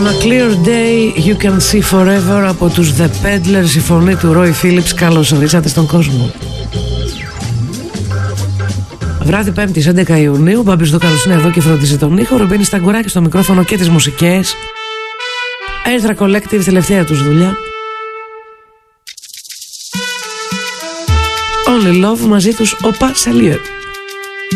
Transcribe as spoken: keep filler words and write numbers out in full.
A Clear Day You Can See Forever από τους The Peddlers, η φωνή του Roy Phillips. Καλώς ορίσατε στον κόσμο. Βράδυ Πέμπτης έντεκα Ιουνίου, Μπάμπης το Καρουσίνη εδώ και φροντίζει τον ήχο. Ρουμπίνη Σταγκουράκη στο μικρόφωνο και τις μουσικές. Airtra Collective, τελευταία τους δουλειά. Only Love, μαζί τους ο Πα Σαλιέ.